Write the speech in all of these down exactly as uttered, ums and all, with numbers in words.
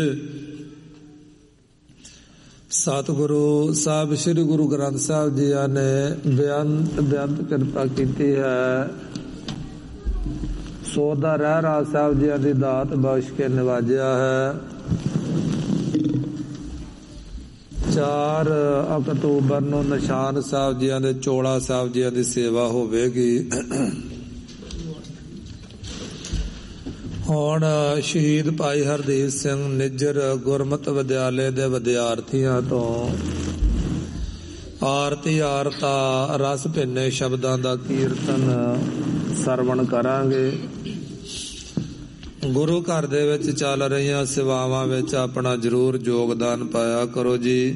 ਸਤਿਗੁਰੂ ਸਾਹਿਬ ਸ੍ਰੀ ਗੁਰੂ ਗ੍ਰੰਥ ਸਾਹਿਬ ਜੀ ਨੇ ਬੇਅੰਤ ਬੇਅੰਤ ਕਿਰਪਾ ਕੀਤੀ ਹੈ। ਸੋਦਾ ਰਹਿ ਰਾਜ ਸਾਹਿਬ ਜੀ ਦੀ ਦਾਤ ਬਖਸ਼ ਕੇ ਨਿਵਾਜਿਆ ਹੈ। ਚਾਰ ਅਕਤੂਬਰ ਨੂੰ ਨਿਸ਼ਾਨ ਸਾਹਿਬ ਜੀ ਦੇ ਚੋਲਾ ਸਾਹਿਬ ਜੀ ਦੀ ਸੇਵਾ ਹੋਵੇਗੀ। ਹੁਣ ਸ਼ਹੀਦ ਭਾਈ ਹਰਦੀਪ ਸਿੰਘ ਨਿੱਜਰ ਗੁਰਮਤਿ ਵਿਦਿਆਲੇ ਦੇ ਵਿਦਿਆਰਥੀਆਂ ਤੋਂ ਆਰਤੀ ਆਰਤਾ ਰਸ ਭਿੰਨੇ ਸ਼ਬਦਾਂ ਦਾ ਕੀਰਤਨ ਸਰਵਣ ਕਰਾਂਗੇ। ਗੁਰੂ ਘਰ ਦੇ ਵਿੱਚ ਚੱਲ ਰਹੀਆਂ ਸੇਵਾਵਾਂ ਵਿੱਚ ਆਪਣਾ ਜ਼ਰੂਰ ਯੋਗਦਾਨ ਪਾਇਆ ਕਰੋ ਜੀ।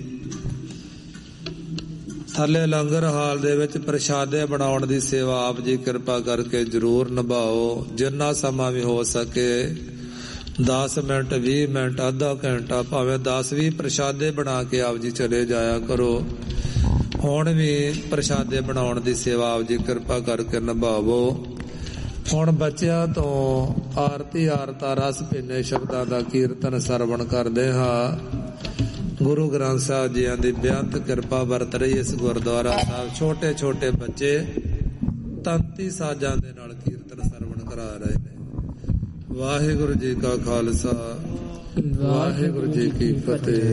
ਥੱਲੇ ਲੰਗਰ ਹਾਲ ਦੇ ਵਿੱਚ ਪ੍ਰਸ਼ਾਦੇ ਬਣਾਉਣ ਦੀ ਸੇਵਾ ਆਪ ਜੀ ਕਿਰਪਾ ਕਰਕੇ ਜ਼ਰੂਰ ਨਿਭਾਓ। ਜਿੰਨਾ ਸਮਾਂ ਵੀ ਹੋ ਸਕੇ ਦਸ ਮਿੰਟ ਵੀਹ ਮਿੰਟ ਅੱਧਾ ਘੰਟਾ ਭਾਵੇਂ ਦਸ ਵੀਹ ਪ੍ਰਸ਼ਾਦੇ ਬਣਾ ਕੇ ਆਪ ਜੀ ਚਲੇ ਜਾਇਆ ਕਰੋ। ਹੁਣ ਵੀ ਪ੍ਰਸ਼ਾਦੇ ਬਣਾਉਣ ਦੀ ਸੇਵਾ ਆਪ ਜੀ ਕਿਰਪਾ ਕਰਕੇ ਨਿਭਾਵੋ। ਹੁਣ ਬੱਚਿਆਂ ਤੋਂ ਆਰਤੀ ਆਰਤਾ ਰਸ ਭਿੰਨੇ ਸ਼ਬਦਾਂ ਦਾ ਕੀਰਤਨ ਸਰਵਣ ਕਰਦੇ ਹਾਂ। ਗੁਰੂ ਗ੍ਰੰਥ ਸਾਹਿਬ ਜੀ ਦੀ ਬੇਅੰਤ ਕਿਰਪਾ ਵਰਤ ਰਹੀ ਇਸ ਗੁਰਦੁਆਰਾ ਸਾਹਿਬ। ਛੋਟੇ ਛੋਟੇ ਬੱਚੇ ਤੰਤੀ ਸਾਜ਼ਾਂ ਦੇ ਨਾਲ ਕੀਰਤਨ ਸਰਵਣ ਕਰਾ ਰਹੇ ਨੇ। ਵਾਹਿਗੁਰੂ ਜੀ ਕਾ ਖਾਲਸਾ ਵਾਹਿਗੁਰੂ ਜੀ ਕੀ ਫਤਿਹ।